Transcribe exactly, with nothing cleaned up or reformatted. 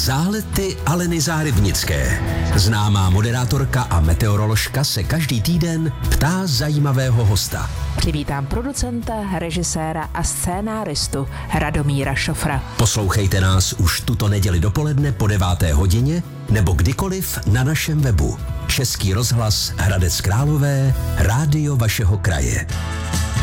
Zálety Aleny Zárybnické. Známá moderátorka a meteoroložka se každý týden ptá zajímavého hosta. Přivítám producenta, režiséra a scénáristu Radomíra Šofra. Poslouchejte nás už tuto neděli dopoledne po deváté hodině nebo kdykoliv na našem webu. Český rozhlas Hradec Králové, rádio vašeho kraje.